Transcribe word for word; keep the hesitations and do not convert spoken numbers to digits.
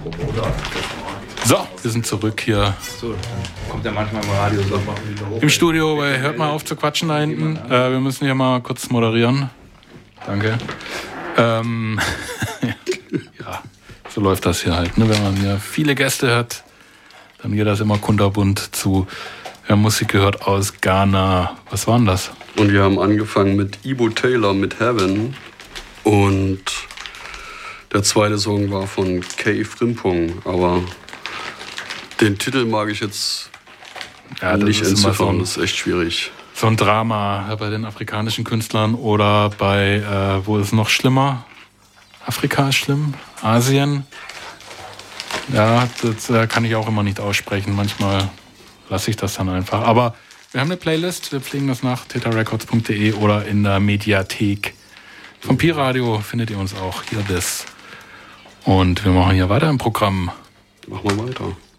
So, wir sind zurück hier. So, dann kommt ja manchmal im Radio so. Im Studio, äh, hört mal auf zu quatschen da hinten. Äh, wir müssen hier mal kurz moderieren. Danke. Ähm, ja, so läuft das hier halt. Ne? Wenn man ja viele Gäste hat, dann geht das immer kunterbunt zu. Wir haben Musik gehört aus Ghana. Was war denn das? Und wir haben angefangen mit Ibo Taylor mit Heaven. Und der zweite Song war von Kay Frimpong. Aber den Titel mag ich jetzt ja, nicht entziffern. Das ist echt schwierig. So ein Drama bei den afrikanischen Künstlern oder bei, äh, wo ist es noch schlimmer? Afrika ist schlimm? Asien? Ja, das äh, kann ich auch immer nicht aussprechen. Manchmal lasse ich das dann einfach. Aber wir haben eine Playlist, wir pflegen das nach tetarecords punkt de oder in der Mediathek. Vom Pi-Radio findet ihr uns auch, hier das. Und wir machen hier weiter im Programm. Machen wir weiter.